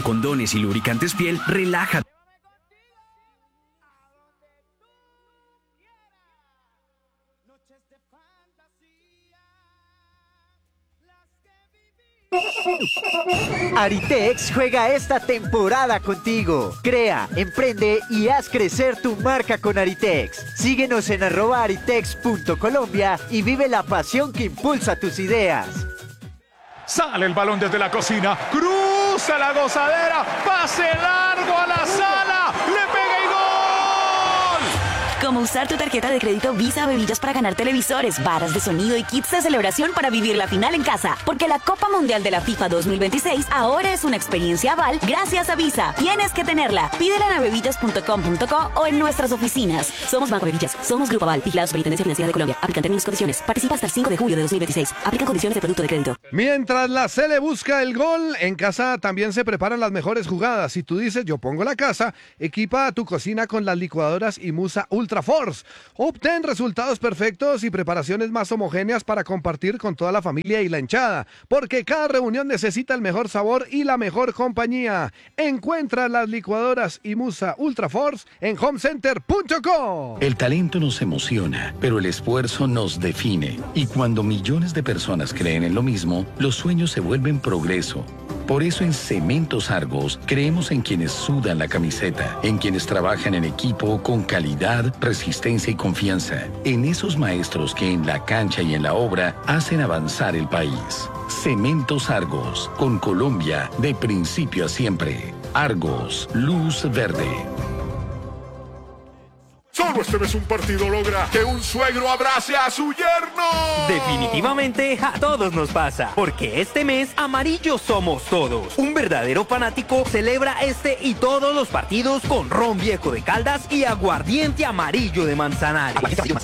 con condones y lubricantes piel, relaja. Aritex juega esta temporada contigo. Crea, emprende y haz crecer tu marca con Aritex. Síguenos en @aritex.colombia y vive la pasión que impulsa tus ideas. Sale el balón desde la cocina, cruza la gozadera, pase largo a la sala, le pega y gol. Como usar tu tarjeta de crédito Visa Bebillas para ganar televisores, varas de sonido y kits de celebración para vivir la final en casa. Porque la Copa Mundial de la FIFA 2026 ahora es una experiencia Aval gracias a Visa. Tienes que tenerla. Pídela en bebillas.com.co o en nuestras oficinas. Somos Banco Bebillas. Somos Grupo Aval. Vigilados Superintendencia Financiera de Colombia. Aplican términos y condiciones. Participa hasta el 5 de julio de 2026. Aplican condiciones de producto de crédito. Mientras la Sele busca el gol, en casa también se preparan las mejores jugadas. Si tú dices, yo pongo la casa, equipa a tu cocina con las licuadoras Imusa Ultra Force. Obtén resultados perfectos y preparaciones más homogéneas para compartir con toda la familia y la hinchada, porque cada reunión necesita el mejor sabor y la mejor compañía. Encuentra las licuadoras Imusa Ultra Force en homecenter.co. El talento nos emociona, pero el esfuerzo nos define. Y cuando millones de personas creen en lo mismo, los sueños se vuelven progreso. Por eso en Cementos Argos creemos en quienes sudan la camiseta, en quienes trabajan en equipo con calidad, resistencia y confianza, en esos maestros que en la cancha y en la obra hacen avanzar el país. Cementos Argos, con Colombia de principio a siempre. Argos, luz verde. Solo este mes un partido logra que un suegro abrace a su yerno. Definitivamente a todos nos pasa, porque este mes amarillos somos todos. Un verdadero fanático celebra este y todos los partidos con ron viejo de Caldas y aguardiente amarillo de Manzanares.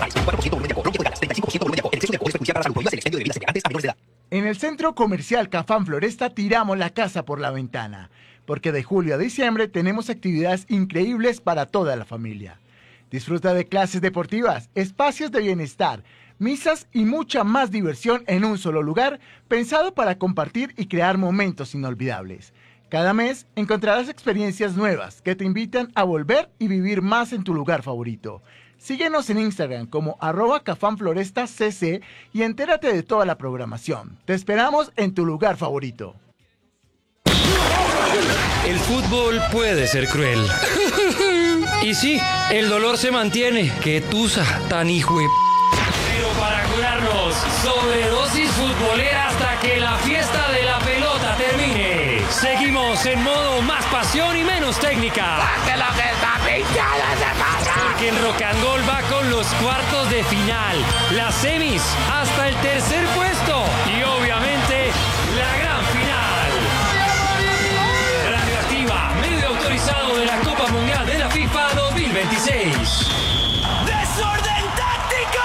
En el centro comercial Cafán Floresta tiramos la casa por la ventana, porque de julio a diciembre tenemos actividades increíbles para toda la familia. Disfruta de clases deportivas, espacios de bienestar, misas y mucha más diversión en un solo lugar, pensado para compartir y crear momentos inolvidables. Cada mes encontrarás experiencias nuevas que te invitan a volver y vivir más en tu lugar favorito. Síguenos en Instagram como @CafanFlorestaCC y entérate de toda la programación. Te esperamos en tu lugar favorito. El fútbol puede ser cruel. Y sí, el dolor se mantiene. ¡Qué tusa tan hijo de... Pero para curarnos, sobredosis futbolera hasta que la fiesta de la pelota termine. Seguimos en modo más pasión y menos técnica. Porque el Rock and Roll va con los cuartos de final, las semis hasta el tercer puesto y obviamente la gran final. Radioactiva, medio autorizado de la Copa Mundial de la FIFA 2026. ¡Desorden táctico!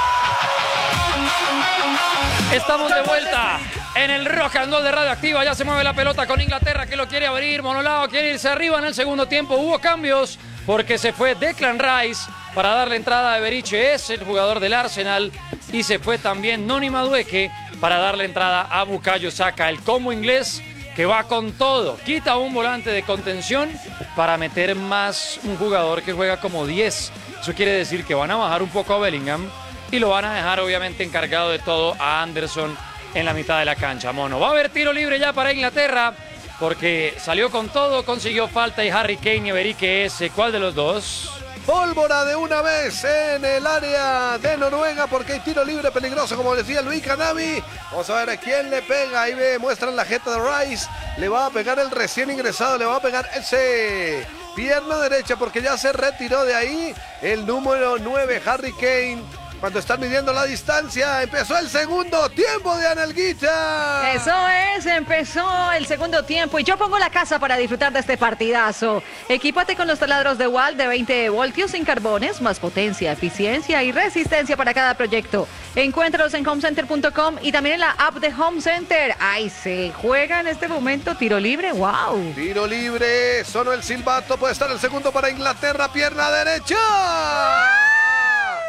Estamos de vuelta en el Rock and Roll de Radioactiva. Ya se mueve la pelota con Inglaterra, que lo quiere abrir. Monolao quiere irse arriba en el segundo tiempo. Hubo cambios porque se fue Declan Rice para darle entrada a Eberiche, es el jugador del Arsenal, y se fue también Noni Madueke para darle entrada a Bukayo Saka. El combo inglés que va con todo, quita un volante de contención para meter más un jugador que juega como 10. Eso quiere decir que van a bajar un poco a Bellingham y lo van a dejar obviamente encargado de todo a Anderson en la mitad de la cancha. Mono, va a haber tiro libre ya para Inglaterra porque salió con todo, consiguió falta y Harry Kane y Eberiche ese. ¿Cuál de los dos? Pólvora de una vez en el área de Noruega porque hay tiro libre peligroso, como decía Luis Canavi. Vamos a ver a quién le pega. Ahí muestran la jeta de Rice. Le va a pegar el recién ingresado, le va a pegar ese pierna derecha porque ya se retiró de ahí el número 9, Harry Kane. Cuando están midiendo la distancia, empezó el segundo tiempo de Analguita. Eso es, empezó el segundo tiempo y yo pongo la casa para disfrutar de este partidazo. Equípate con los taladros de Wall de 20 voltios sin carbones, más potencia, eficiencia y resistencia para cada proyecto. Encuéntralos en homecenter.com y también en la app de Home Center. ¡Ay, se juega en este momento tiro libre! ¡Wow! Tiro libre, sonó el silbato, puede estar el segundo para Inglaterra, pierna derecha.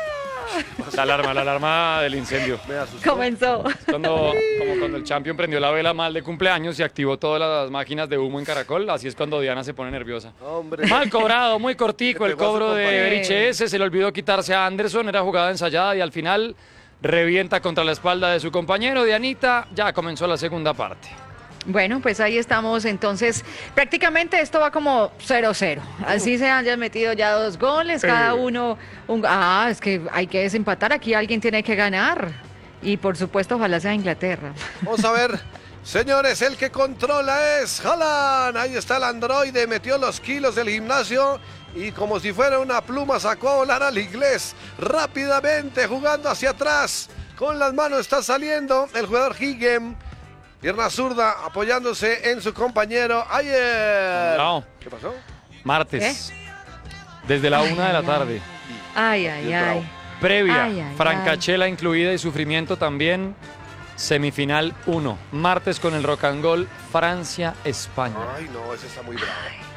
La alarma del incendio. Me asustó. Comenzó. Como cuando el champion prendió la vela mal de cumpleaños y activó todas las máquinas de humo en Caracol, así es cuando Diana se pone nerviosa. Hombre. Mal cobrado, muy cortico Le el pegó a su cobro de compañero. Eriche S. Se le olvidó quitarse a Anderson, era jugada ensayada y al final revienta contra la espalda de su compañero. Dianita, ya comenzó la segunda parte. Bueno, pues ahí estamos. Entonces, prácticamente esto va como 0-0. Así se hayan metido ya 2 goles, cada uno. Es que hay que desempatar. Aquí alguien tiene que ganar. Y por supuesto, ojalá sea Inglaterra. Vamos a ver. Señores, el que controla es Haaland. Ahí está el androide, metió los kilos del gimnasio y como si fuera una pluma sacó a volar al inglés. Rápidamente, jugando hacia atrás. Con las manos está saliendo el jugador Higgem. Pierna zurda, apoyándose en su compañero ayer. No. ¿Qué pasó? Martes, desde la 1 de la tarde. Ay, ay, ay. Previa, Ay, ay, francachela incluida y sufrimiento también. Semifinal 1, martes con el Rock and Roll, Francia-España. Ay, no, ese está muy bravo.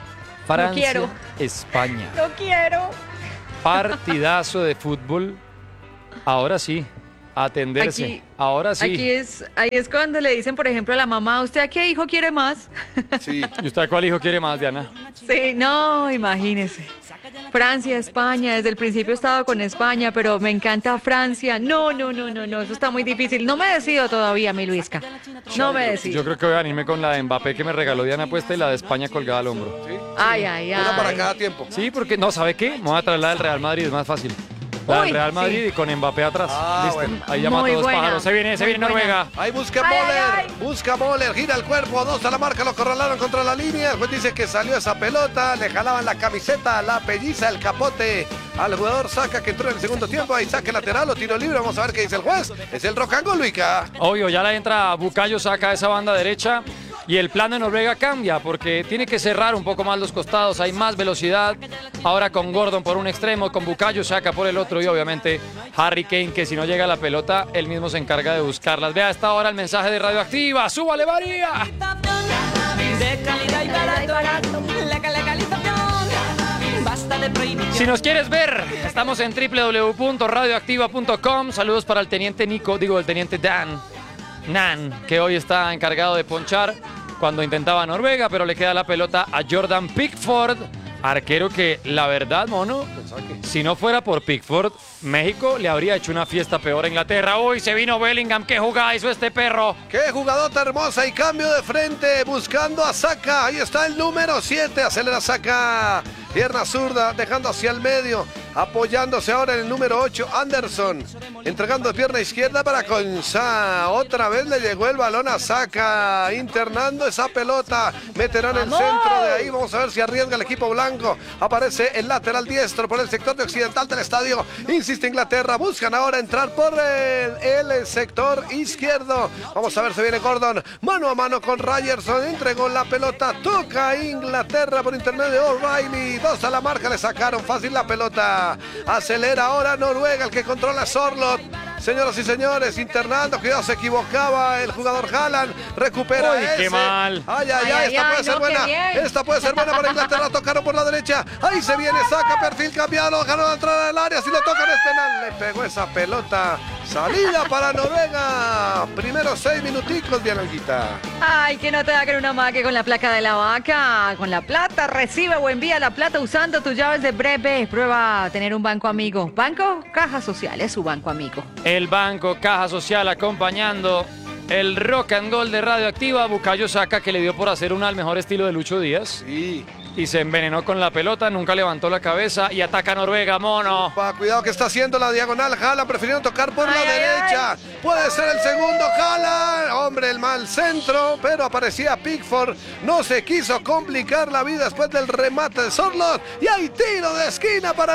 Francia-España. No quiero. Partidazo de fútbol. Ahora sí, atenderse. Aquí- Ahora sí. Ahí es cuando le dicen, por ejemplo, a la mamá, ¿usted a qué hijo quiere más? Sí. ¿Y usted cuál hijo quiere más, Diana? Sí, no, imagínese. Francia, España, desde el principio he estado con España, pero me encanta Francia. No, eso está muy difícil. No me decido todavía, mi Luisca. No me decido. Yo creo que voy a venirme con la de Mbappé que me regaló Diana puesta y la de España colgada al hombro. ¿Sí? Ay, ay, ay. Una para cada tiempo. Sí, porque no, ¿sabe qué? Me voy a traer la del Real Madrid, es más fácil. La del Uy, Real Madrid sí. y con Mbappé atrás. Ah, Listo. bueno. Ahí ya mató Muy 2 buena. pájaros. Se viene Muy buena. Noruega. Ahí busca Ay, Moller, ay, ay. busca Moller, gira el cuerpo, 2 a la marca, lo corralaron contra la línea. El juez dice que salió esa pelota, le jalaban la camiseta, la pelliza, el capote al jugador Saka que entró en el segundo tiempo. Ahí saque lateral o tiro libre, vamos a ver qué dice el juez. Es el Rock and Roll, Luica. Obvio, ya la entra Bukayo, saca esa banda derecha y el plan de Noruega cambia porque tiene que cerrar un poco más los costados, hay más velocidad. Ahora con Gordon por un extremo, con Bukayo Saka por el otro y obviamente Harry Kane, que si no llega la pelota, él mismo se encarga de buscarlas. Vea a esta hora el mensaje de Radioactiva. ¡Súbale, María! De calidad y barato, la calefacción, basta de prohibición. Si nos quieres ver, estamos en www.radioactiva.com. Saludos para el teniente Nico, el teniente Nan, que hoy está encargado de ponchar cuando intentaba Noruega, pero le queda la pelota a Jordan Pickford, arquero que, la verdad, mono, si no fuera por Pickford, México le habría hecho una fiesta peor a Inglaterra. Uy, se vino Bellingham, qué jugada hizo este perro. Qué jugadota hermosa y cambio de frente buscando a Saka. Ahí está el número 7, acelera Saka. Pierna zurda, dejando hacia el medio, apoyándose ahora en el número 8, Anderson, entregando de pierna izquierda para Konsa. Otra vez le llegó el balón a Saka, internando esa pelota, meterán el centro de ahí, vamos a ver si arriesga el equipo blanco. Aparece el lateral diestro por el sector de occidental del estadio, insiste Inglaterra, buscan ahora entrar por el sector izquierdo. Vamos a ver si viene Gordon, mano a mano con Ryerson, entregó la pelota, toca Inglaterra por intermedio de O'Reilly. 2 a la marca, le sacaron fácil la pelota. Acelera ahora Noruega, el que controla Sorloth. Señoras y señores, internando, cuidado, se equivocaba el jugador Haaland. Recupera Uy, ese. qué mal. Ay, esta puede ser no, buena. qué bien. Esta puede ser buena para Inglaterra. Tocaron por la derecha. Ahí se viene, saca perfil cambiado. Dejaron entrar al área. Si lo tocan es penal. Le pegó esa pelota. Salida para Noruega. Primeros 6 minuticos, bien alguita. Ay, que no te hagan una maque con la placa de la vaca. Con la plata, recibe o envía la plata usando tus llaves de Breve. Prueba a tener un banco amigo. Banco Caja Social es su banco amigo. El banco Caja Social acompañando el Rock and Roll de Radioactiva. Bukayo Saka, que le dio por hacer una al mejor estilo de Lucho Díaz. Sí. Y se envenenó con la pelota, nunca levantó la cabeza y ataca a Noruega, mono. Cuidado que está haciendo la diagonal. Haaland prefiriendo tocar por la Ay, ay, derecha. Puede ser el segundo Haaland. Hombre, el mal centro, pero aparecía Pickford. No se quiso complicar la vida después del remate de Sorloth. Y hay tiro de esquina para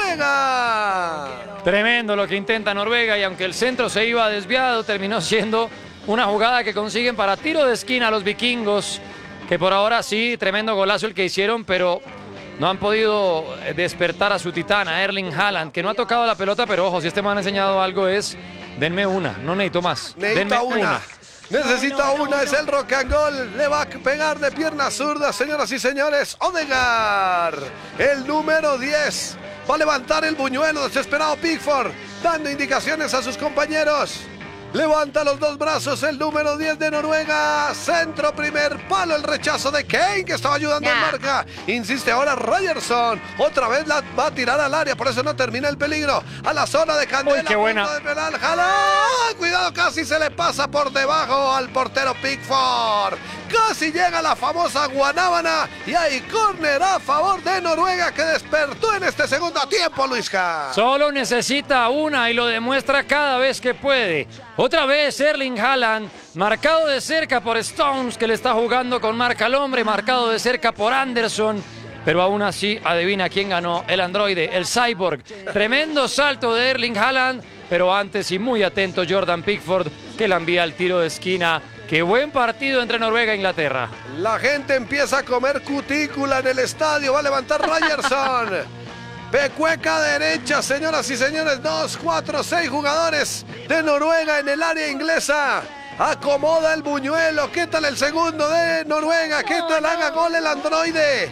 Noruega. Tremendo lo que intenta Noruega y aunque el centro se iba desviado, terminó siendo una jugada que consiguen para tiro de esquina a los vikingos. Que por ahora sí, tremendo golazo el que hicieron, pero no han podido despertar a su titán, a Erling Haaland, que no ha tocado la pelota, pero ojo, si este man ha enseñado algo es, denme una, no necesito más. Necesita denme una. Necesita una, es el Rock and Roll. Le va a pegar de pierna zurda, señoras y señores. Odegaard, el número 10. Va a levantar el buñuelo, desesperado Pickford, dando indicaciones a sus compañeros. Levanta los dos brazos el número 10 de Noruega. Centro, primer palo, el rechazo de Kane, que estaba ayudando en marca. Insiste ahora Ryerson. Otra vez la va a tirar al área, por eso no termina el peligro. A la zona de Candela. Uy, qué buena. De penal. Cuidado, casi se le pasa por debajo al portero Pickford. Casi llega la famosa Guanábana. Y hay córner a favor de Noruega, que despertó en este segundo tiempo, Luisca. Solo necesita una y lo demuestra cada vez que puede. Otra vez Erling Haaland, marcado de cerca por Stones, que le está jugando con marca al hombre, marcado de cerca por Anderson, pero aún así, adivina quién ganó, el androide, el cyborg. Tremendo salto de Erling Haaland, pero antes y muy atento Jordan Pickford, que la envía al tiro de esquina. Qué buen partido entre Noruega e Inglaterra. La gente empieza a comer cutícula en el estadio, va a levantar Ryerson. Pecueca derecha, señoras y señores, 2, 4, 6 jugadores de Noruega en el área inglesa. Acomoda el buñuelo. ¿Qué tal el segundo de Noruega? ¿Qué tal haga gol el androide?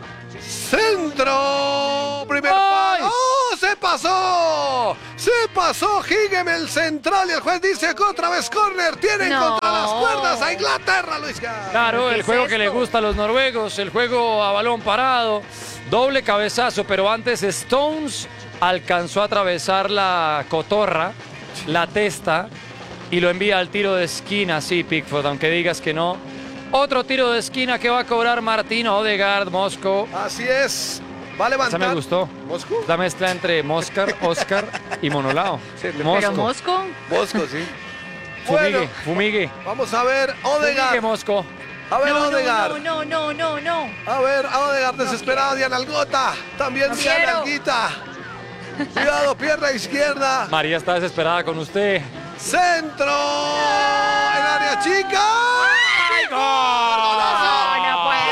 Centro. Primer palo. ¡Oh! ¡Se pasó! ¡Se pasó Higem, el central! Y el juez dice que otra vez córner. Tienen contra las cuerdas a Inglaterra, Luis. Claro, el juego que le gusta a los noruegos, el juego a balón parado. Doble cabezazo, pero antes Stones alcanzó a atravesar la cotorra, la testa, y lo envía al tiro de esquina, sí, Pickford, aunque digas que no. Otro tiro de esquina que va a cobrar Martin Odegaard, Moscow. Así es, va a levantar. Esa me gustó. ¿Moscow? La mezcla entre Oscar y Monolao. Sí, ¿pero Moscow? Moscow, sí. Fumigue. Vamos a ver, Odegaard. Fumigue, Moscow. A ver, Odegaard. No. A ver, Odegaard desesperado, Diana Algota. También Diana Alguita. Cuidado, pierna izquierda. María está desesperada con usted. Centro. En área chica. ¡Ay, gol! ¡No puede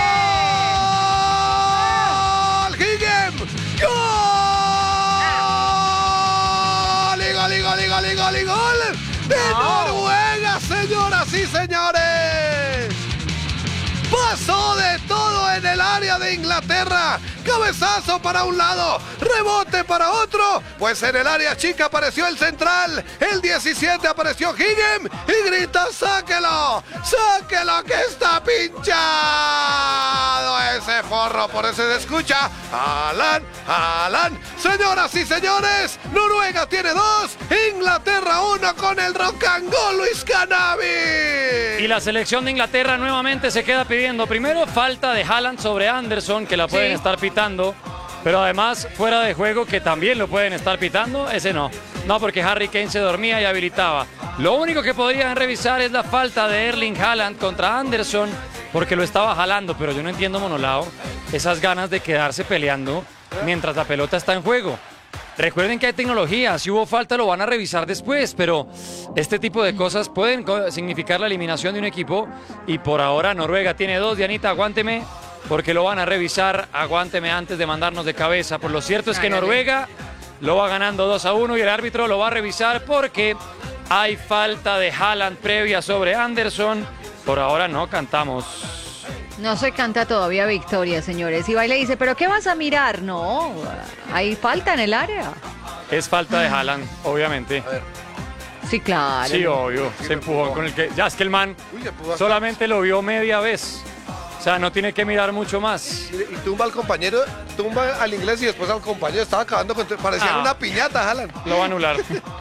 ser! ¡Gol! ¡Higem! ¡Gol! ¡Gol! ¡De Noruega, señoras y señores! Pasó de todo en el área de Inglaterra. Cabezazo para un lado, rebote para otro. Pues en el área chica apareció el central. El 17 apareció Higem y grita: ¡sáquelo! ¡Sáquelo que está pinchado ese forro! Por eso se escucha Haaland. Señoras y señores, Noruega tiene 2, Inglaterra 1 con el rock and roll, Luis Cannavy. Y la selección de Inglaterra nuevamente se queda pidiendo primero falta de Haaland sobre Anderson, que la pueden estar pitando, pero además fuera de juego, que también lo pueden estar pitando. Ese no, porque Harry Kane se dormía y habilitaba. Lo único que podrían revisar es la falta de Erling Haaland contra Anderson, porque lo estaba jalando, pero yo no entiendo, Monolao, esas ganas de quedarse peleando mientras la pelota está en juego. Recuerden que hay tecnología, si hubo falta lo van a revisar después, pero este tipo de cosas pueden significar la eliminación de un equipo, y por ahora Noruega tiene 2. Dianita, aguánteme, porque lo van a revisar, aguánteme antes de mandarnos de cabeza. Por lo cierto es que Noruega lo va ganando 2-1 y el árbitro lo va a revisar porque hay falta de Haaland previa sobre Anderson. Por ahora no cantamos. No se canta todavía victoria, señores. Y va y le dice, ¿pero qué vas a mirar? No, hay falta en el área. Es falta de Haaland, obviamente. Sí, claro. Sí, obvio. Se empujó con el que... Ya es que el man solamente lo vio media vez. O sea, no tiene que mirar mucho más. Y tumba al compañero, tumba al inglés y después al compañero. Estaba acabando con... Parecía una piñata, Haaland. Lo va a anular.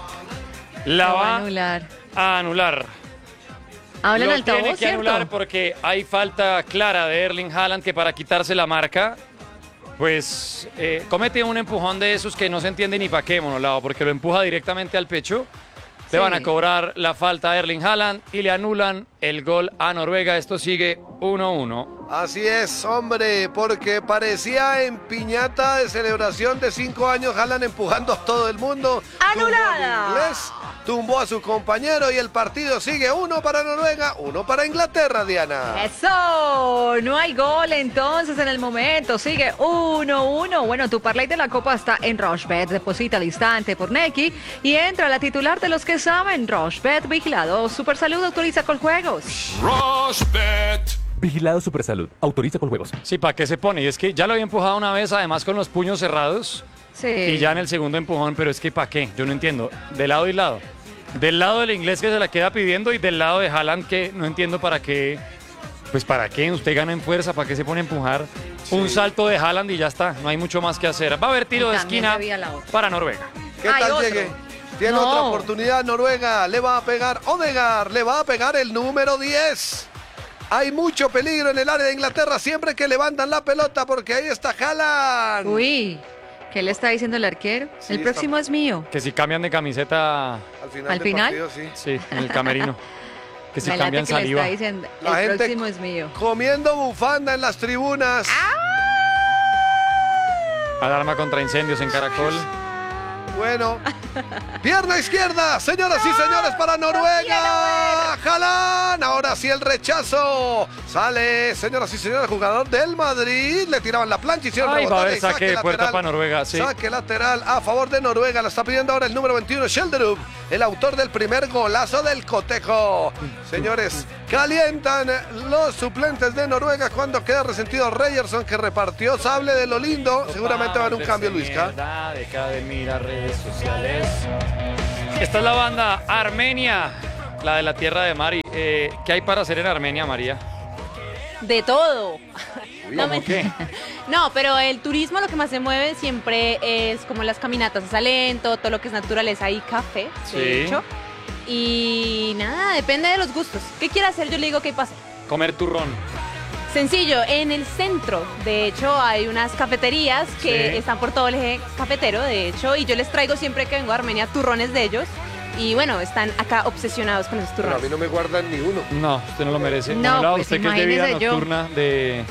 La va a anular. Hablan lo altavoz, tiene que anular porque hay falta clara de Erling Haaland, que para quitarse la marca, pues comete un empujón de esos que no se entiende ni para qué, Monolao, porque lo empuja directamente al pecho. Le van a cobrar la falta a Erling Haaland y le anulan el gol a Noruega. Esto sigue 1-1. Así es, hombre, porque parecía en piñata de celebración de 5 años, Haaland empujando a todo el mundo. ¡Anulada! Tumbó a su compañero y el partido sigue 1 para Noruega, 1 para Inglaterra, Diana. ¡Eso! No hay gol entonces en el momento. Sigue 1-1. Bueno, tu parlay de la Copa está en Rochebet. Deposita al instante por Nequi y entra a la titular de los que saben. Rochebet, vigilado. Super Salud, autoriza con juegos. Rochebet. Vigilado Supersalud. Autoriza con juegos. Sí, ¿para qué se pone? Y es que ya lo había empujado una vez, además con los puños cerrados. Sí. Y ya en el segundo empujón, pero es que ¿para qué? Yo no entiendo. De lado y lado. Del lado del inglés que se la queda pidiendo y del lado de Haaland que no entiendo para qué. Pues ¿para qué? Usted gana en fuerza, ¿para qué se pone a empujar? Un salto de Haaland y ya está. No hay mucho más que hacer. Va a haber tiro de esquina para Noruega. ¿Qué tal llegue? Tiene otra oportunidad Noruega. Le va a pegar Odegaard. Le va a pegar el número 10. Hay mucho peligro en el área de Inglaterra siempre que levantan la pelota porque ahí está Haaland. Uy, ¿qué le está diciendo el arquero? Sí, el próximo es mío. Que si cambian de camiseta ¿Al final? Partido, sí, en el camerino. Que si Me cambian late que le saliva. está diciendo, La el gente próximo es mío. comiendo bufanda en las tribunas. Alarma contra incendios en Caracol. Bueno, pierna izquierda, señoras y señores, para Noruega. Haaland, ahora sí el rechazo. Sale, señoras y señores, jugador del Madrid. Le tiraban la plancha, hicieron Ay, va a rebotar haber y saque de puerta lateral. para Noruega, sí. Saque lateral a favor de Noruega. La está pidiendo ahora el número 21, Shelderup, el autor del primer golazo del cotejo. Señores, calientan los suplentes de Noruega cuando queda resentido Ryerson, que repartió sable de lo lindo. Seguramente va a haber un cambio, Luisca. Deja de mirar redes sociales. Esta es la banda Armenia, la de la tierra de Mari. ¿Qué hay para hacer en Armenia, María? De todo. ¿Cómo qué? No, pero el turismo lo que más se mueve siempre es como las caminatas a Salento, todo lo que es naturaleza y café, Sí. de hecho. Y nada, depende de los gustos. ¿Qué quiere hacer? Yo le digo que pase. Comer turrón. Sencillo, en el centro, de hecho, hay unas cafeterías que Sí. están por todo el eje cafetero, de hecho, y yo les traigo siempre que vengo a Armenia turrones de ellos. Y bueno, están acá obsesionados con esos Pero a turrones. mí no me guardan ni uno. No, usted no lo merece. No, Por un lado, pues, usted que es de vida imagínese yo. nocturna, de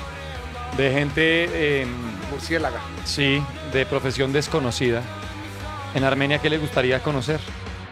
gente, Murciélaga. sí, de profesión desconocida. En Armenia, ¿qué le gustaría conocer?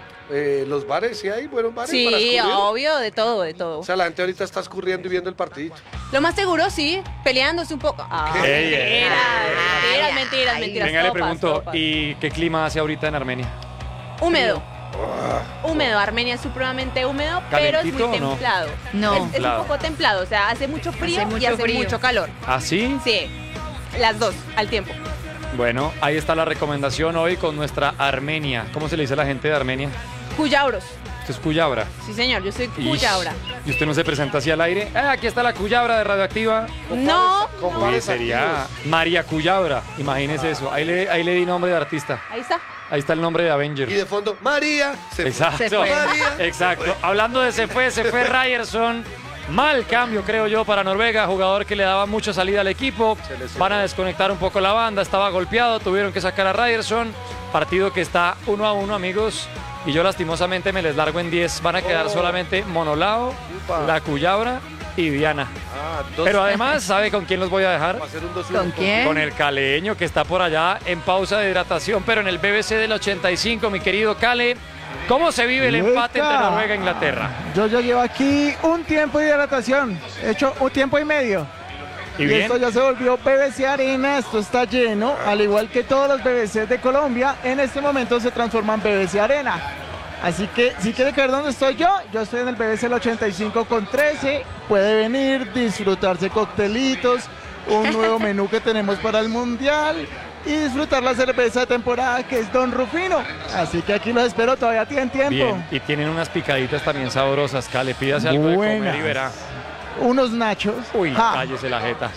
Los bares, sí hay buenos bares para Sí, escurrir. obvio, de todo, de todo. O sea, la gente ahorita está escurriendo y viendo el partidito. Lo más seguro, sí, peleándose un poco. Ah, Ey, ey. mentiras, mentiras. Venga, le topas, pregunto, topas. ¿y qué clima hace ahorita en Armenia? Húmedo. Húmedo, Armenia es supremamente húmedo, pero es muy ¿Calentito o no? templado. No. Es un Templado. poco templado, o sea, hace mucho frío Hace y mucho hace frío. mucho calor. ¿Así? Sí, las dos al tiempo. Bueno, ahí está la recomendación hoy con nuestra Armenia. ¿Cómo se le dice a la gente de Armenia? Cuyabros. Usted es cuyabra. Sí, señor, yo soy Ish. cuyabra. ¿Y usted no se presenta así al aire? Aquí está la cuyabra de Radioactiva. No, Uy, sería María Cuyabra. Imagínese eso. Ahí le di nombre de artista. ahí está. Ahí está el nombre de Avenger. Y de fondo, María. Se fue. Exacto. Se fue. María. Exacto. Hablando de se fue Ryerson. Mal cambio, creo yo, para Noruega. Jugador que le daba mucha salida al equipo. Van a desconectar un poco la banda. Estaba golpeado. Tuvieron que sacar a Ryerson. Partido que está 1-1, amigos. Y yo lastimosamente me les largo en 10. Van a quedar solamente Monolao, Upa. la Cuyabra y Diana. Dos. Pero además, ¿sabe con quién los voy a dejar? Va a ser un 2-1. ¿Con quién? Con el caleño que está por allá en pausa de hidratación, pero en el BBC del 85, mi querido Cale. ¿Cómo se vive el empate entre Noruega e Inglaterra? Yo ya llevo aquí un tiempo de hidratación, he hecho un tiempo y medio. ¿Y bien? Esto ya se volvió BBC Arena, esto está lleno, al igual que todos los BBCs de Colombia, en este momento se transforman en BBC Arena. Así que si quiere ver dónde estoy yo estoy en el BBC el 85 con 13, puede venir, disfrutarse coctelitos, un nuevo menú que tenemos para el Mundial y disfrutar la cerveza de temporada que es Don Rufino. Así que aquí los espero, todavía tienen tiempo. Bien, y tienen unas picaditas también sabrosas, Cale. Pídase algo de comer Buenas. y verá. Unos nachos. Uy, Ja. cállese la jeta.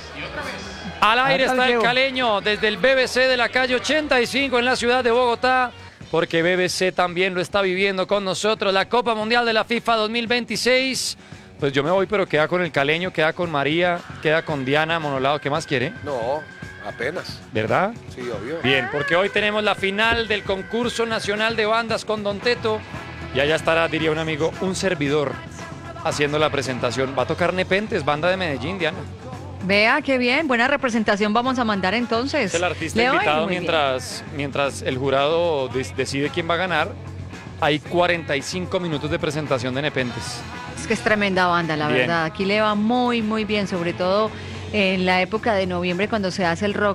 Al aire Acá está el llevo. caleño desde el BBC de la calle 85 en la ciudad de Bogotá, porque BBC también lo está viviendo con nosotros. La Copa Mundial de la FIFA 2026. Pues yo me voy, pero queda con el caleño, queda con María, queda con Diana Monolado. ¿Qué más quiere? No, apenas. ¿Verdad? Sí, obvio. Bien, porque hoy tenemos la final del concurso nacional de bandas con Don Teto. Y allá estará, diría un amigo, un servidor haciendo la presentación. Va a tocar Nepentes, banda de Medellín, Diana. Vea, qué bien. Buena representación vamos a mandar entonces. Es el artista Le va a ir invitado muy bien. mientras el jurado decide quién va a ganar. Hay 45 minutos de presentación de Nepentes. Es que es tremenda banda, la Bien. verdad. Aquí le va muy, muy bien, sobre todo en la época de noviembre cuando se hace el rock.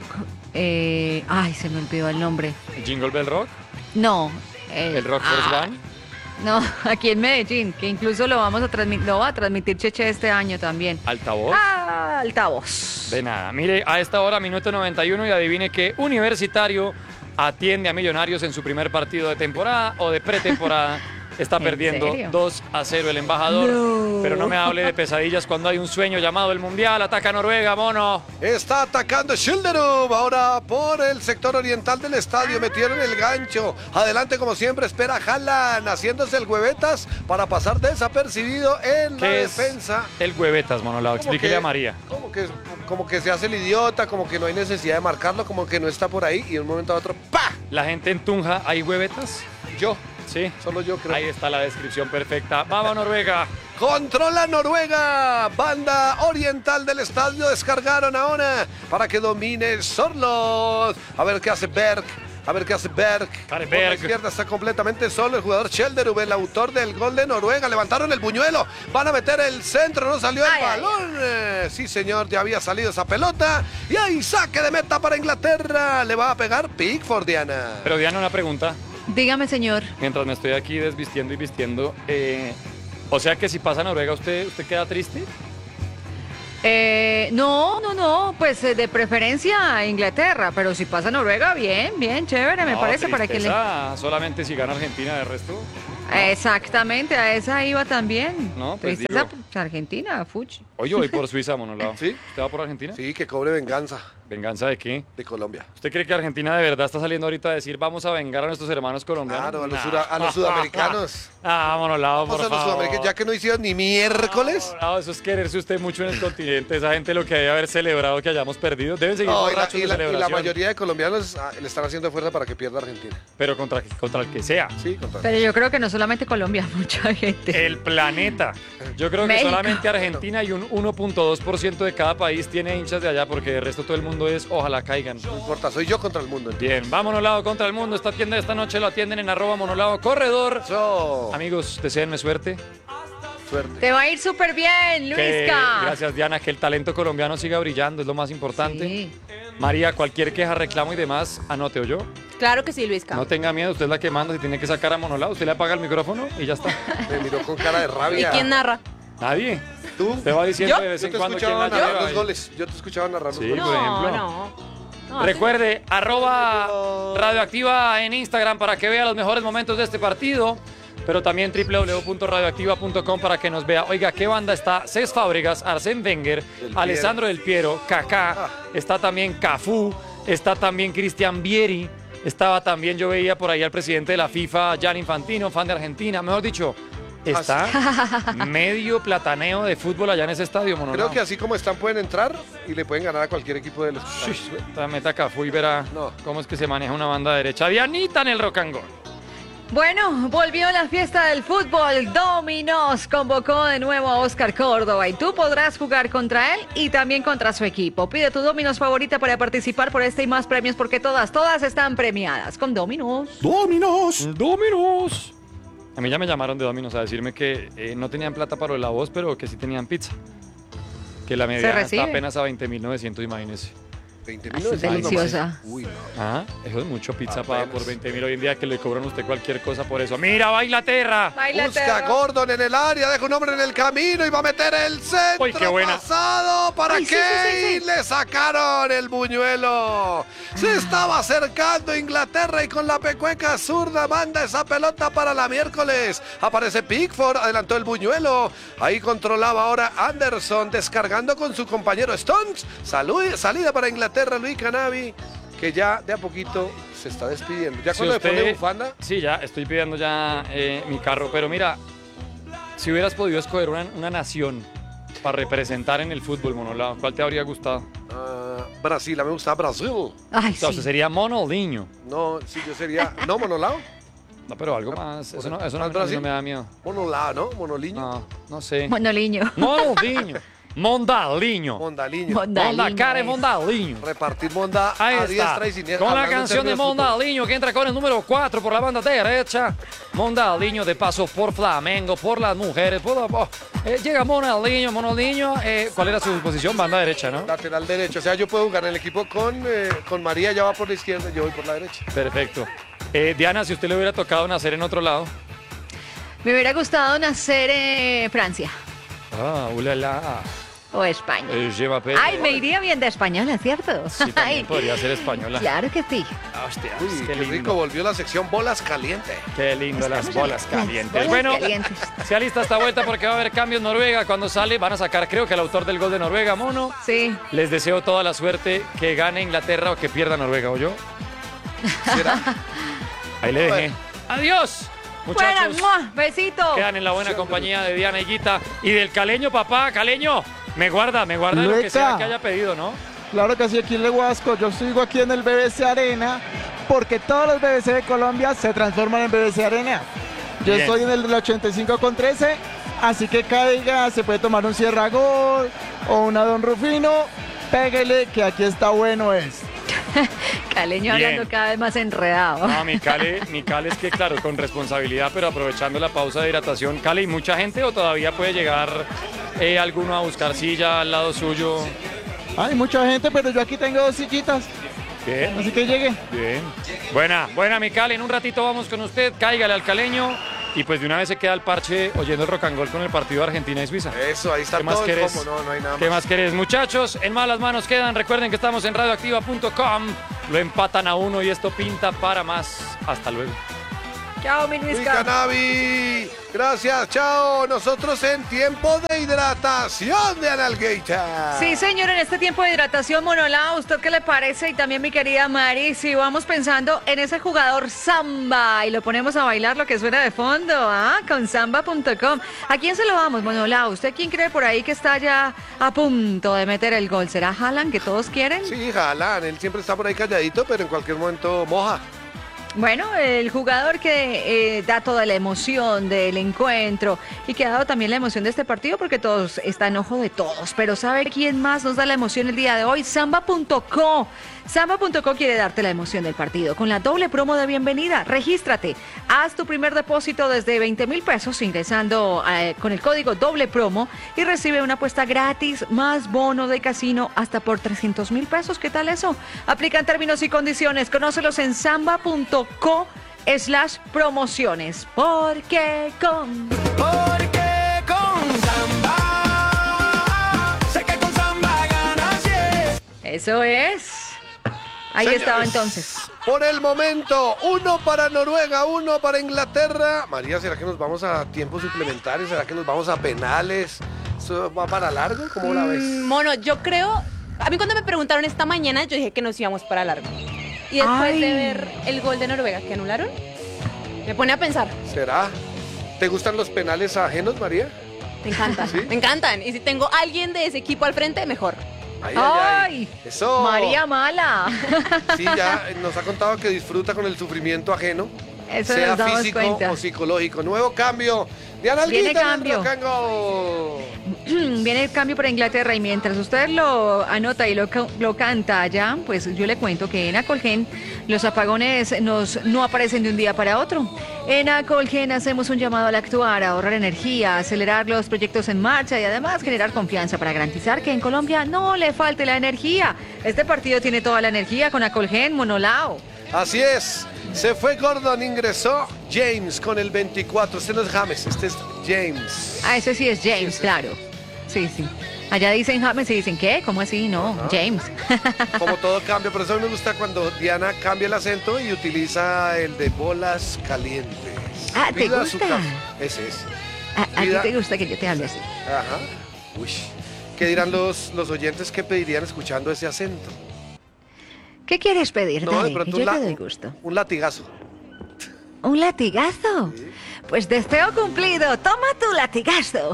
Ay, se me olvidó el nombre. Jingle Bell Rock, No. el Rock Force Band. No, aquí en Medellín, que incluso lo vamos a transmitir, lo va a transmitir Cheche este año también. ¿Altavoz? Ah, altavoz. De nada. Mire, a esta hora, minuto 91, y adivine que Universitario atiende a Millonarios en su primer partido de temporada o de pretemporada. Está ¿En perdiendo serio? 2-0 el embajador. No. Pero no me hable de pesadillas cuando hay un sueño llamado el Mundial. Ataca Noruega, mono. Está atacando Schilderup ahora por el sector oriental del estadio. Metieron el gancho. Adelante, como siempre, espera Haaland haciéndose el huevetas para pasar desapercibido en la ¿Qué es defensa. el huevetas, monolado? Explíquele que- a María. Como que se hace el idiota, como que no hay necesidad de marcarlo, como que no está por ahí y de un momento a otro, ¡pa! La gente en Tunja, ¿hay huevetas? Yo. Sí. Solo yo creo. Ahí está la descripción perfecta. ¡Vamos, Noruega! Controla Noruega. Banda oriental del estadio descargaron ahora para que domine Sorloth. A ver qué hace Berg. A ver qué hace Berg. Por la izquierda está completamente solo el jugador Schilderup, el autor del gol de Noruega. Levantaron el buñuelo. Van a meter el centro. No salió el balón. Sí, señor, ya había salido esa pelota. Y ahí saque de meta para Inglaterra. Le va a pegar Pickford, Diana. Pero Diana, una pregunta. Dígame, señor. Mientras me estoy aquí desvistiendo y vistiendo, o sea que si pasa Noruega, ¿usted queda triste? No, pues de preferencia a Inglaterra, pero si pasa Noruega, bien, chévere, me No, parece, para que le... tristeza solamente si gana Argentina, de resto. Exactamente, a esa iba también. No, pues Tristeza, digo. Argentina, fuchi. Hoy yo voy por Suiza, monolado. ¿Sí? ¿Usted va por Argentina? Sí, que cobre venganza. ¿Venganza de qué? De Colombia. ¿Usted cree que Argentina de verdad está saliendo ahorita a decir vamos a vengar a nuestros hermanos colombianos? Claro, a los sudamericanos. Monolado, por Vamos a los favor. sudamericanos, ya que no hicieron ni miércoles. Monolado, eso es quererse usted mucho en el continente. Esa gente lo que debe haber celebrado que hayamos perdido. Deben seguir No, borrachos de y la celebración. mayoría de colombianos le están haciendo fuerza para que pierda Argentina. Pero contra el que sea. Sí, contra Pero yo creo que no solamente Colombia, mucha gente. El planeta. Yo creo que México. solamente Argentina y un 1.2% de cada país tiene hinchas de allá, porque el resto todo el mundo es ojalá caigan. No importa, soy yo contra el mundo. Bien, va Monolado contra el mundo. Esta tienda esta noche lo atienden en @Monolado Corredor. Amigos, deseenme suerte. Suerte. Te va a ir súper bien, Que- Luisca. gracias, Diana. Que el talento colombiano siga brillando, es lo más importante. Sí. María, cualquier queja, reclamo y demás, anote o yo. Claro que sí, Luisca. No tenga miedo, usted es la que manda. Si tiene que sacar a Monolado, usted le apaga el micrófono y ya está. Me miró con cara de ¿Y rabia. quién narra? Nadie. ¿Tú? Te va diciendo ¿Yo? de vez Yo en te cuando quién escuchaba la narrar lleva los y- goles. Yo te escuchaba narrar los Sí, goles. por ejemplo. No, Recuerde, @radioactiva en Instagram para que vea los mejores momentos de este partido, pero también www.radioactiva.com para que nos vea. Oiga, ¿qué banda está? Cés Fábregas, Arsène Wenger, Piero. Alessandro Del Piero, Kaká, está también Cafú, está también Cristian Vieri, estaba también, yo veía por ahí al presidente de la FIFA, Gianni Infantino, fan de Argentina, mejor dicho, está medio plataneo de fútbol allá en ese estadio, Monolao. Creo que así como están pueden entrar y le pueden ganar a cualquier equipo de los... Meta Cafú y verá cómo es que se maneja una banda derecha. Dianita en el rock and roll. Bueno, volvió la fiesta del fútbol. Dominos convocó de nuevo a Oscar Córdoba y tú podrás jugar contra él y también contra su equipo. Pide tu Dominos favorita para participar por este y más premios porque todas están premiadas con Dominos. ¡Dominos! A mí ya me llamaron de Dominos a decirme que no tenían plata para la voz, pero que sí tenían pizza. Que la mediana recibe. está apenas a 20.900, imagínese. 20.000 Es deliciosa. Uy, no. Ah, eso es mucho pizza Apenas. por 20.000 hoy en día, que le cobran a usted cualquier cosa por eso. ¡Mira, va Inglaterra! Busca a Gordon en el área, deja un hombre en el camino y va a meter el centro. Uy, qué buena. Pasado para Ay, sí, Kane. sí, sí. Le sacaron el buñuelo. Se estaba acercando Inglaterra y con la pecueca zurda manda esa pelota para la miércoles. Aparece Pickford, adelantó el buñuelo. Ahí controlaba ahora Anderson, descargando con su compañero Stones. Salida para Inglaterra, Luis Canavi, que ya de a poquito se está despidiendo. Ya Si cuando le pone usted- bufanda. Sí, ya estoy pidiendo ya mi carro, pero mira, si hubieras podido escoger una nación para representar en el fútbol, Monolao, ¿cuál te habría gustado? Brasil, a mí me gusta Brasil. Ay, O sea, usted sería Monoliño. No, sí, yo sería. ¿No, Monolao? No, pero algo más. Eso no, ¿Más Brasil? no me da miedo. Monolao, ¿no? Monoliño. No sé. Monoliño. Monoliño. Mondaliño. Mondaliño. Mondacare Mondaliño. Repartir monda Ahí a está. diestra y siniestra. Con la hablando en canción de términos fútbol. Mondaliño que entra con el número 4 por la banda derecha. Mondaliño de paso por Flamengo, por las mujeres. Llega Monoliño. ¿Cuál era su posición? Banda derecha, ¿no? Lateral derecho. O sea, yo puedo jugar en el equipo con María, ya va por la izquierda, yo voy por la derecha. Perfecto. Diana, si usted le hubiera tocado nacer en otro lado. Me hubiera gustado nacer en Francia Ah, ulala. o España. Lleva pelo. Ay, me iría bien de española, ¿cierto? Sí, también podría ser española. Claro que sí. Hostia, Uy, qué qué lindo. rico, volvió la sección bolas calientes. Qué lindo las bolas calientes. bolas Bueno, calientes. se alista esta vuelta porque va a haber cambios en Noruega. Cuando sale van a sacar, creo que el autor del gol de Noruega, Mono. Sí. Les deseo toda la suerte, que gane Inglaterra o que pierda Noruega, ¿o yo? ¿Será? Ahí le dejé. ¡Adiós! Buenas, Muchachos, ¡mua! Besito. quedan en la buena compañía de Diana y Guita. Y del caleño, papá, caleño. Me guarda de lo que Lueca. sea que haya pedido, ¿no? Claro que sí, aquí en Lehuasco. Yo sigo aquí en el BBC Arena porque todos los BBC de Colombia se transforman en BBC Arena. Yo Bien. estoy en el del 85,13, así que caiga, se puede tomar un Sierra Gol o una Don Rufino. Pégale que aquí está bueno es. Caleño Bien. hablando cada vez más enredado. No, mi Cale es que, claro, con responsabilidad, pero aprovechando la pausa de hidratación. Cale, ¿y mucha gente o todavía puede llegar alguno a buscar silla al lado suyo? Hay mucha gente, pero yo aquí tengo 2 sillitas, Bien, así que llegue. bien. Buena, mi Cale. En un ratito vamos con usted. Cáigale al caleño. Y pues de una vez se queda el parche oyendo el rock and roll con el partido de Argentina y Suiza. Eso, ahí está ¿Qué más todo el querés? combo, no hay nada ¿Qué más. más querés? Muchachos, en malas manos quedan. Recuerden que estamos en radioactiva.com. Lo empatan a 1 y esto pinta para más. Hasta luego. Chao, mi Uy, Luisca. Canavi. Gracias, chao. Nosotros en tiempo de hidratación de Analgata. Sí, señor, en este tiempo de hidratación, Monolao, ¿usted qué le parece? Y también mi querida Mari, si vamos pensando en ese jugador Samba y lo ponemos a bailar lo que suena de fondo, con samba.com. ¿A quién se lo vamos, Monolao? ¿Usted quién cree por ahí que está ya a punto de meter el gol? ¿Será Haaland, que todos quieren? Sí, Haaland, él siempre está por ahí calladito, pero en cualquier momento moja. Bueno, el jugador que da toda la emoción del encuentro y que ha dado también la emoción de este partido porque todos está en ojo de todos. Pero ¿sabe quién más nos da la emoción el día de hoy? Samba.co. Samba.co quiere darte la emoción del partido con la doble promo de bienvenida. Regístrate. Haz tu primer depósito desde 20,000 pesos ingresando con el código doble promo y recibe una apuesta gratis más bono de casino hasta por 300,000 pesos. ¿Qué tal eso? Aplican términos y condiciones. Conócelos en samba.co/promociones. Porque con Samba, sé que con Samba ganas, yes. eso es. Ahí Señores, estaba entonces. Por el momento, 1 para Noruega, 1 para Inglaterra. María, ¿será que nos vamos a tiempos suplementarios? ¿Será que nos vamos a penales? ¿Eso va para largo? ¿Cómo la ves? Mono, yo creo. A mí cuando me preguntaron esta mañana, yo dije que nos íbamos para largo. Y después Ay. de ver el gol de Noruega que anularon, me pone a pensar. ¿Será? ¿Te gustan los penales ajenos, María? Me encantan, ¿Sí? me encantan. Y si tengo a alguien de ese equipo al frente, mejor. Ay, ay, ay. ¡Ay! Eso. María Mala. Sí, ya nos ha contado que disfruta con el sufrimiento ajeno. Eso sea nos damos físico cuenta. o psicológico. Nuevo cambio. De Analguita Viene en el cambio. Rock and Roll. Viene el cambio para Inglaterra y mientras usted lo anota y lo canta allá, pues yo le cuento que en Acolgen los apagones no aparecen de un día para otro. En Acolgen hacemos un llamado al actuar, a ahorrar energía, a acelerar los proyectos en marcha y además generar confianza para garantizar que en Colombia no le falte la energía. Este partido tiene toda la energía con Acolgen, Monolao. Así es. Se fue Gordon, ingresó James con el 24. Este no es James, este es James. Ah, ese sí es James, claro. Sí, sí. Allá dicen James y dicen, ¿qué? ¿Cómo así? No, Ajá. James. Como todo cambia, por eso me gusta cuando Diana cambia el acento y utiliza el de bolas calientes. Ah, ¿te Vida su gusta? café. Ese es. ¿A ti Vida- te gusta que yo te hable así? Ajá. Uy. ¿Qué dirán los oyentes que pedirían escuchando ese acento? ¿Qué quieres pedir? No, de Dale, pronto que yo un te doy gusto. un latigazo. ¿Un latigazo? Pues deseo cumplido. Toma tu latigazo.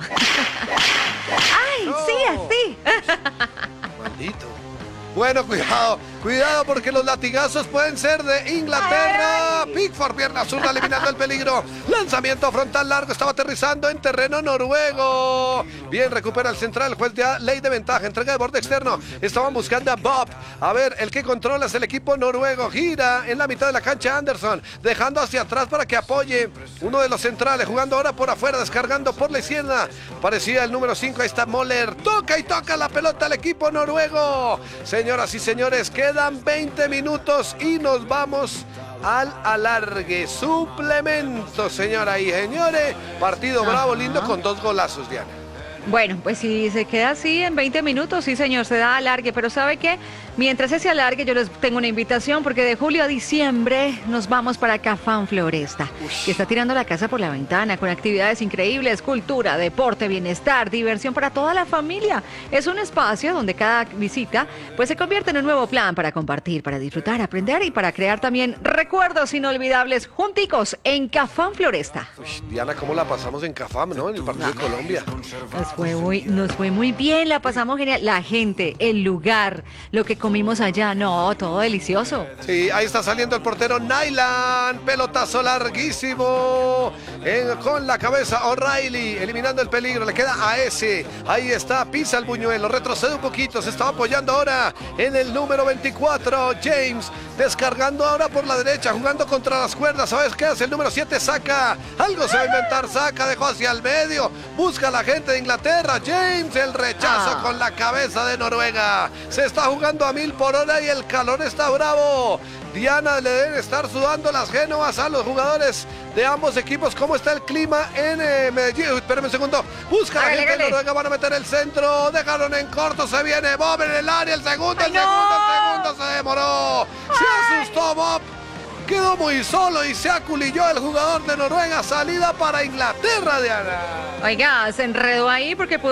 ¡Ay, sí, así! Maldito. Bueno, cuidado porque los latigazos pueden ser de Inglaterra. Pickford, pierna zurda, eliminando el peligro. Lanzamiento frontal largo, estaba aterrizando en terreno noruego. Bien, recupera el central, el juez de ley de ventaja, entrega de borde externo. Estaban buscando a Bob. A ver, el que controla es el equipo noruego. Gira en la mitad de la cancha Anderson, dejando hacia atrás para que apoye uno de los centrales, jugando ahora por afuera, descargando por la izquierda. Parecía el número 5, ahí está Moller. Toca y toca la pelota al equipo noruego. Señoras y señores, quedan 20 minutos y nos vamos al alargue. Suplemento, señoras y señores. Partido bravo, lindo, con 2 golazos, Diana. Bueno, pues si se queda así en 20 minutos, sí señor, se da alargue, pero ¿sabe qué? Mientras ese alargue yo les tengo una invitación porque de julio a diciembre nos vamos para Cafán Floresta, que está tirando la casa por la ventana con actividades increíbles, cultura, deporte, bienestar, diversión para toda la familia. Es un espacio donde cada visita pues se convierte en un nuevo plan para compartir, para disfrutar, aprender y para crear también recuerdos inolvidables junticos en Cafán Floresta. Diana, ¿cómo la pasamos en Cafam, no? En el partido de Colombia. Nos fue muy bien, la pasamos genial. La gente, el lugar, lo que comimos allá, no, todo delicioso. Sí, ahí está saliendo el portero Nylan, pelotazo larguísimo, con la cabeza O'Reilly, eliminando el peligro, le queda a ese, ahí está, pisa el buñuelo, retrocede un poquito, se está apoyando ahora en el número 24, James, descargando ahora por la derecha, jugando contra las cuerdas, ¿sabes qué hace? El número 7 saca, algo se va a inventar, saca, dejó hacia el medio, busca a la gente de Inglaterra, James, el rechazo con la cabeza de Noruega, se está jugando a 1000 por hora y el calor está bravo. Diana, le deben estar sudando las génovas a los jugadores de ambos equipos. ¿Cómo está el clima en Medellín? Espérame un segundo. Busca la gente de Noruega, van a meter el centro. Dejaron en corto, se viene Bob en el área. El segundo se demoró. Se asustó Bob. Quedó muy solo y se aculilló el jugador de Noruega. Salida para Inglaterra, Diana. Oiga, se enredó ahí porque pudo